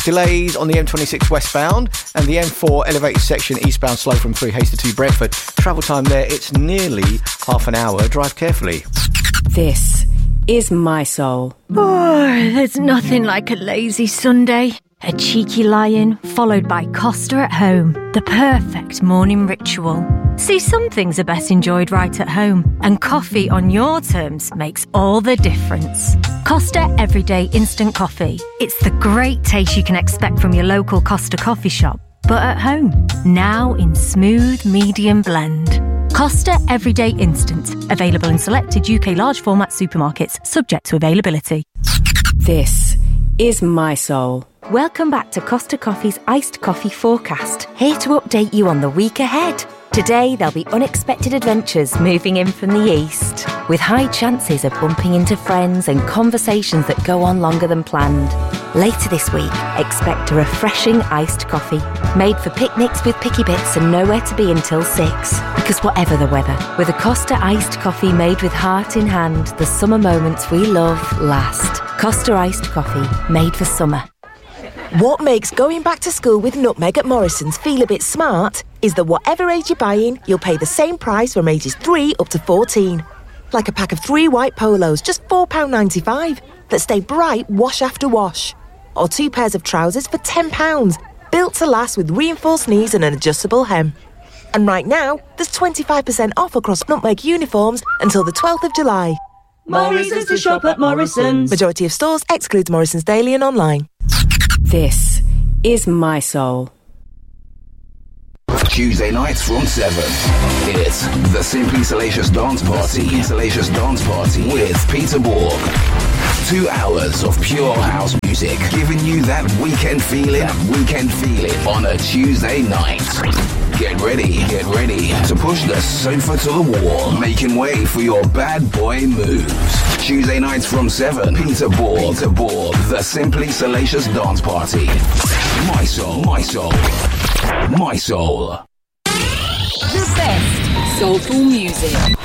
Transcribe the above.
Delays on the M26 westbound and the M4 elevated section eastbound slow from 3 Hasty to Brentford. Travel time there, it's nearly half an hour. Drive carefully. This is My Soul. Oh, there's nothing like a lazy Sunday. A cheeky lie-in, followed by Costa at home. The perfect morning ritual. See, some things are best enjoyed right at home, and coffee on your terms makes all the difference. Costa Everyday Instant Coffee. It's the great taste you can expect from your local Costa coffee shop, but at home. Now in smooth, medium blend. Costa Everyday Instant. Available in selected UK large format supermarkets, subject to availability. This is My Soul. Welcome back to Costa Coffee's Iced Coffee Forecast. Here to update you on the week ahead. Today, there'll be unexpected adventures moving in from the east, with high chances of bumping into friends and conversations that go on longer than planned. Later this week, expect a refreshing iced coffee, made for picnics with picky bits and nowhere to be until 6. Because whatever the weather, with a Costa iced coffee made with heart in hand, the summer moments we love last. Costa iced coffee, made for summer. What makes going back to school with Nutmeg at Morrison's feel a bit smart is that whatever age you're buying, you'll pay the same price from ages 3 up to 14. Like a pack of 3 white polos, just £4.95, that stay bright wash after wash. Or 2 pairs of trousers for £10, built to last with reinforced knees and an adjustable hem. And right now, there's 25% off across Nutmeg uniforms until the 12th of July. Morrison's to shop at Morrison's. Majority of stores excludes Morrison's Daily and online. This is My Soul. Tuesday nights from 7. It's the Simply Salacious Dance Party. Salacious Dance Party with Peter Borg. 2 hours of pure house music, giving you that weekend feeling on a Tuesday night. Get ready to push the sofa to the wall, making way for your bad boy moves. Tuesday nights from 7, Peter Borg, the Simply Salacious Dance Party. My Soul. My Soul. The best soulful music.